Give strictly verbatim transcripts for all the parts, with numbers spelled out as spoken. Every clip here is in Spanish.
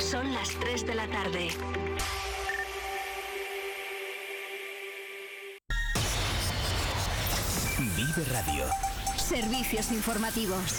Son las tres de la tarde. Vive Radio. Servicios informativos.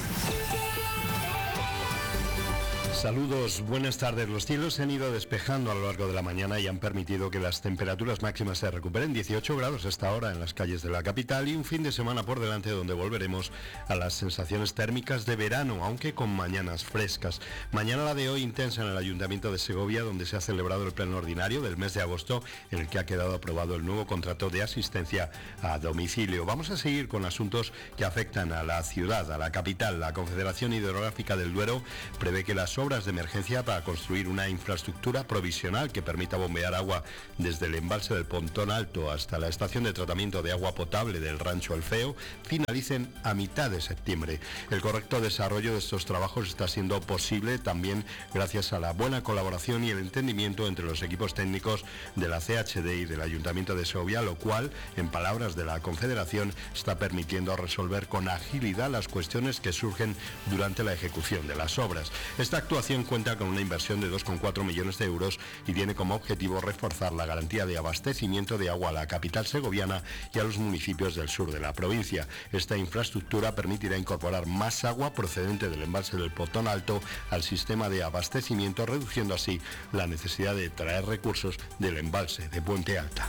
Saludos, buenas tardes. Los cielos se han ido despejando a lo largo de la mañana y han permitido que las temperaturas máximas se recuperen. dieciocho grados hasta ahora en las calles de la capital y un fin de semana por delante donde volveremos a las sensaciones térmicas de verano, aunque con mañanas frescas. Mañana la de hoy intensa en el Ayuntamiento de Segovia, donde se ha celebrado el pleno ordinario del mes de agosto, en el que ha quedado aprobado el nuevo contrato de asistencia a domicilio. Vamos a seguir con asuntos que afectan a la ciudad, a la capital. La Confederación Hidrográfica del Duero prevé que las obras de emergencia para construir una infraestructura provisional que permita bombear agua desde el embalse del Pontón Alto hasta la estación de tratamiento de agua potable del Rancho El Feo finalicen a mitad de septiembre. El correcto desarrollo de estos trabajos está siendo posible también gracias a la buena colaboración y el entendimiento entre los equipos técnicos de la C H D y del Ayuntamiento de Segovia, lo cual, en palabras de la Confederación, está permitiendo resolver con agilidad las cuestiones que surgen durante la ejecución de las obras. Esta actuación cuenta con una inversión de dos coma cuatro millones de euros y tiene como objetivo reforzar la garantía de abastecimiento de agua a la capital segoviana y a los municipios del sur de la provincia. Esta infraestructura permitirá incorporar más agua procedente del embalse del Pontón Alto al sistema de abastecimiento, reduciendo así la necesidad de traer recursos del embalse de Puente Alta.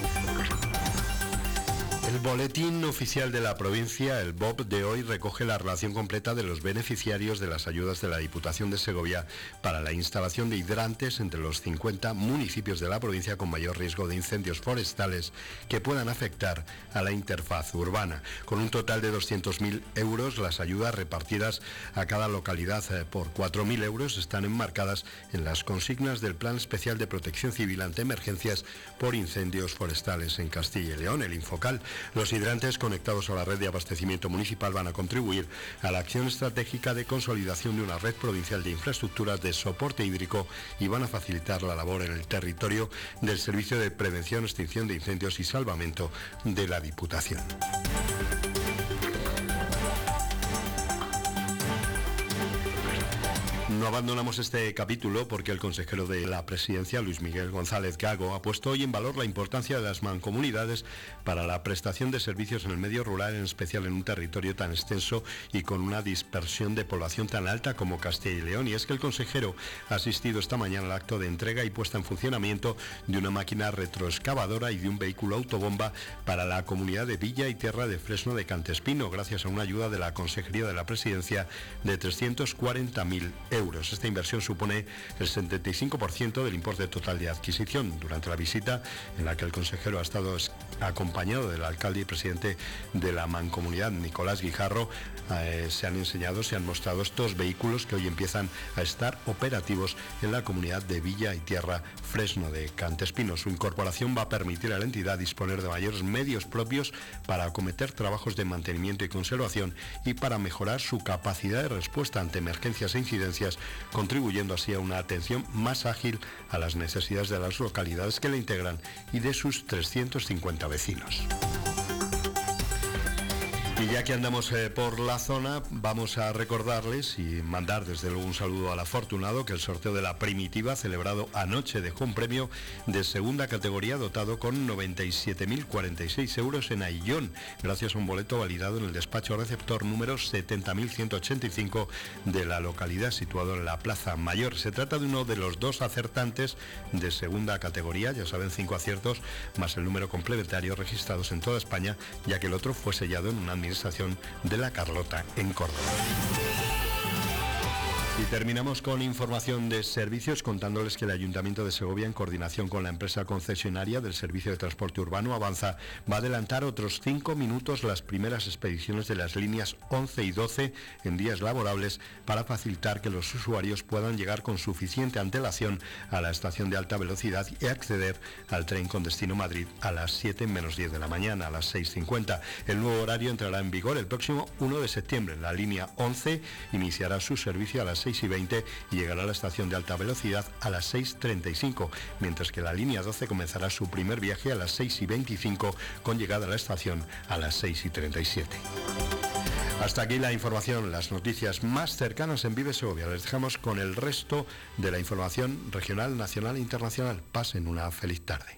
El boletín oficial de la provincia, el B O P de hoy, recoge la relación completa de los beneficiarios de las ayudas de la Diputación de Segovia para la instalación de hidrantes entre los cincuenta municipios de la provincia con mayor riesgo de incendios forestales que puedan afectar a la interfaz urbana. Con un total de doscientos mil euros, las ayudas repartidas a cada localidad por cuatro mil euros están enmarcadas en las consignas del Plan Especial de Protección Civil ante Emergencias por Incendios Forestales en Castilla y León, el Infocal. Los hidrantes conectados a la red de abastecimiento municipal van a contribuir a la acción estratégica de consolidación de una red provincial de infraestructuras de soporte hídrico y van a facilitar la labor en el territorio del Servicio de Prevención, Extinción de Incendios y Salvamento de la Diputación. No abandonamos este capítulo porque el consejero de la Presidencia, Luis Miguel González Gago, ha puesto hoy en valor la importancia de las mancomunidades para la prestación de servicios en el medio rural, en especial en un territorio tan extenso y con una dispersión de población tan alta como Castilla y León. Y es que el consejero ha asistido esta mañana al acto de entrega y puesta en funcionamiento de una máquina retroexcavadora y de un vehículo autobomba para la comunidad de Villa y Tierra de Fresno de Cantespino, gracias a una ayuda de la Consejería de la Presidencia de trescientos cuarenta mil euros. Esta inversión supone el setenta y cinco por ciento del importe total de adquisición. Durante la visita, en la que el consejero ha estado acompañado del alcalde y presidente de la mancomunidad, Nicolás Guijarro, eh, se han enseñado, se han mostrado estos vehículos que hoy empiezan a estar operativos en la comunidad de Villa y Tierra Fresno de Cantespino. Su incorporación va a permitir a la entidad disponer de mayores medios propios para acometer trabajos de mantenimiento y conservación y para mejorar su capacidad de respuesta ante emergencias e incidencias, contribuyendo así a una atención más ágil a las necesidades de las localidades que la integran y de sus trescientos cincuenta vecinos. Y ya que andamos eh, por la zona, vamos a recordarles y mandar desde luego un saludo al afortunado que el sorteo de la Primitiva celebrado anoche dejó un premio de segunda categoría dotado con noventa y siete mil cuarenta y seis euros en Aillón, gracias a un boleto validado en el despacho receptor número setenta mil ciento ochenta y cinco de la localidad, situado en la Plaza Mayor. Se trata de uno de los dos acertantes de segunda categoría, ya saben, cinco aciertos más el número complementario registrados en toda España, ya que el otro fue sellado en una administración de la Carlota en Córdoba. Y terminamos con información de servicios, contándoles que el Ayuntamiento de Segovia, en coordinación con la empresa concesionaria del Servicio de Transporte Urbano Avanza, va a adelantar otros cinco minutos las primeras expediciones de las líneas once y doce en días laborables para facilitar que los usuarios puedan llegar con suficiente antelación a la estación de alta velocidad y acceder al tren con destino Madrid a las siete menos diez de la mañana, a las seis cincuenta. El nuevo horario entrará en vigor el próximo uno de septiembre. La línea once iniciará su servicio a las seis y veinte y llegará a la estación de alta velocidad a las seis treinta y cinco, mientras que la línea doce comenzará su primer viaje a las seis y veinticinco con llegada a la estación a las seis y treinta y siete. Hasta aquí la información, las noticias más cercanas en Vive Segovia. Les dejamos con el resto de la información regional, nacional e internacional. Pasen una feliz tarde.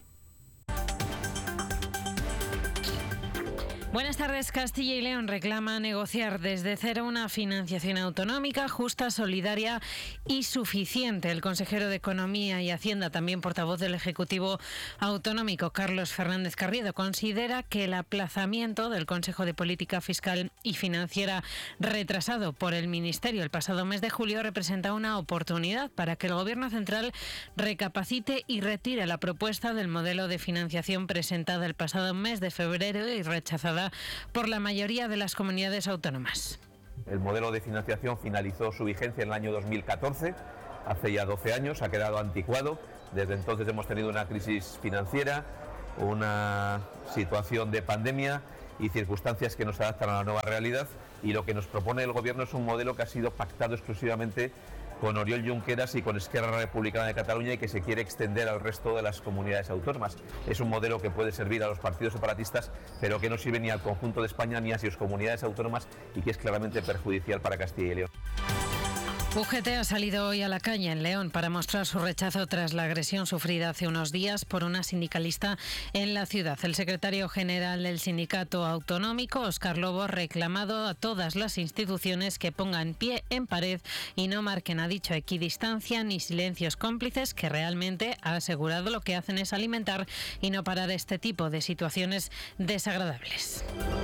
Buenas tardes. Castilla y León reclama negociar desde cero una financiación autonómica justa, solidaria y suficiente. El consejero de Economía y Hacienda, también portavoz del Ejecutivo Autonómico, Carlos Fernández Carriedo, considera que el aplazamiento del Consejo de Política Fiscal y Financiera retrasado por el Ministerio el pasado mes de julio representa una oportunidad para que el Gobierno central recapacite y retire la propuesta del modelo de financiación presentada el pasado mes de febrero y rechazada por la mayoría de las comunidades autónomas. El modelo de financiación finalizó su vigencia en el año dos mil catorce, hace ya doce años, ha quedado anticuado. Desde entonces hemos tenido una crisis financiera, una situación de pandemia y circunstancias que nos adaptan a la nueva realidad, y lo que nos propone el Gobierno es un modelo que ha sido pactado exclusivamente con Oriol Junqueras y con Esquerra Republicana de Cataluña y que se quiere extender al resto de las comunidades autónomas. Es un modelo que puede servir a los partidos separatistas, pero que no sirve ni al conjunto de España ni a sus comunidades autónomas y que es claramente perjudicial para Castilla y León. U G T ha salido hoy a la calle en León para mostrar su rechazo tras la agresión sufrida hace unos días por una sindicalista en la ciudad. El secretario general del sindicato autonómico, Óscar Lobo, ha reclamado a todas las instituciones que pongan pie en pared y no marquen, ha dicho, equidistancia ni silencios cómplices, que realmente ha asegurado lo que hacen es alimentar y no parar este tipo de situaciones desagradables.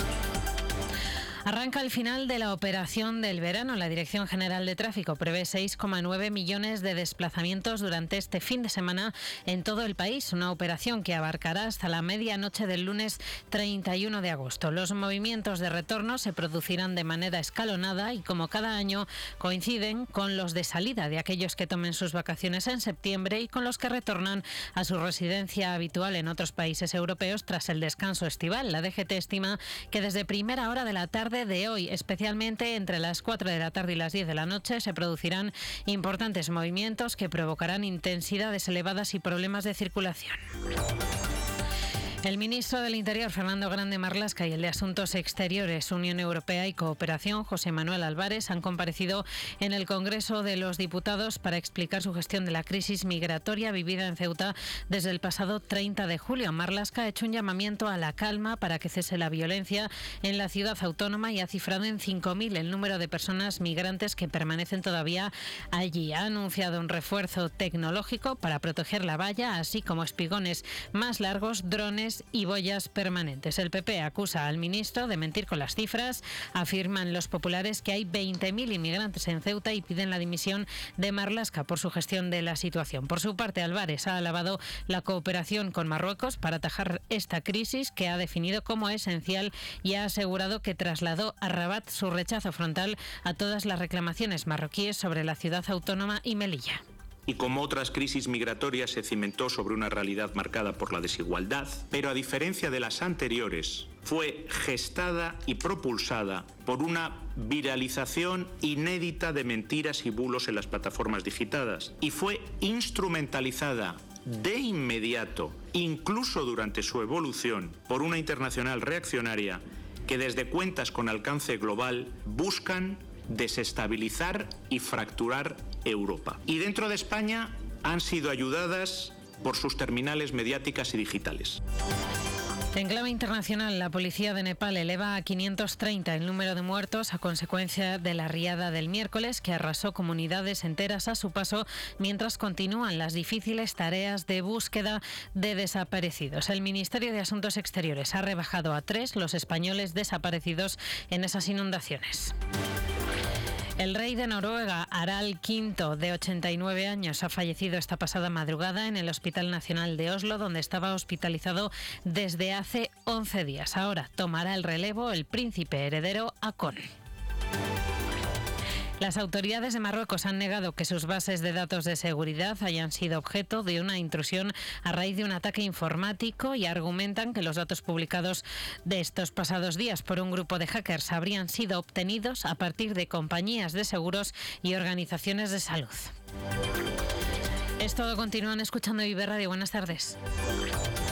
Arranca el final de la operación del verano. La Dirección General de Tráfico prevé seis coma nueve millones de desplazamientos durante este fin de semana en todo el país. Una operación que abarcará hasta la medianoche del lunes treinta y uno de agosto. Los movimientos de retorno se producirán de manera escalonada y, como cada año, coinciden con los de salida de aquellos que tomen sus vacaciones en septiembre y con los que retornan a su residencia habitual en otros países europeos tras el descanso estival. La D G T estima que desde primera hora de la tarde de hoy, especialmente entre las cuatro de la tarde y las diez de la noche, se producirán importantes movimientos que provocarán intensidades elevadas y problemas de circulación. El ministro del Interior, Fernando Grande Marlaska, y el de Asuntos Exteriores, Unión Europea y Cooperación, José Manuel Álvarez, han comparecido en el Congreso de los Diputados para explicar su gestión de la crisis migratoria vivida en Ceuta desde el pasado treinta de julio. Marlaska ha hecho un llamamiento a la calma para que cese la violencia en la ciudad autónoma y ha cifrado en cinco mil el número de personas migrantes que permanecen todavía allí. Ha anunciado un refuerzo tecnológico para proteger la valla, así como espigones más largos, drones y boyas permanentes. El P P acusa al ministro de mentir con las cifras. Afirman los populares que hay veinte mil inmigrantes en Ceuta y piden la dimisión de Marlaska por su gestión de la situación. Por su parte, Álvarez ha alabado la cooperación con Marruecos para atajar esta crisis, que ha definido como esencial, y ha asegurado que trasladó a Rabat su rechazo frontal a todas las reclamaciones marroquíes sobre la ciudad autónoma y Melilla. Y como otras crisis migratorias se cimentó sobre una realidad marcada por la desigualdad, pero a diferencia de las anteriores, fue gestada y propulsada por una viralización inédita de mentiras y bulos en las plataformas digitales, y fue instrumentalizada de inmediato, incluso durante su evolución, por una internacional reaccionaria que desde cuentas con alcance global buscan desestabilizar y fracturar Europa. Y dentro de España han sido ayudadas por sus terminales mediáticas y digitales. En clave internacional, la policía de Nepal eleva a quinientos treinta el número de muertos a consecuencia de la riada del miércoles, que arrasó comunidades enteras a su paso, mientras continúan las difíciles tareas de búsqueda de desaparecidos. El Ministerio de Asuntos Exteriores ha rebajado a tres los españoles desaparecidos en esas inundaciones. El rey de Noruega, Harald quinto, de ochenta y nueve años, ha fallecido esta pasada madrugada en el Hospital Nacional de Oslo, donde estaba hospitalizado desde hace once días. Ahora tomará el relevo el príncipe heredero Haakon. Las autoridades de Marruecos han negado que sus bases de datos de seguridad hayan sido objeto de una intrusión a raíz de un ataque informático y argumentan que los datos publicados de estos pasados días por un grupo de hackers habrían sido obtenidos a partir de compañías de seguros y organizaciones de salud. Es todo. Continúan escuchando Vive Radio. Buenas tardes.